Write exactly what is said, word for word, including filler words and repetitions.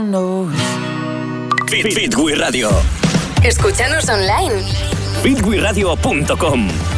knows. Fit, Fit We Radio. Escúchanos online. fit we radio punto com.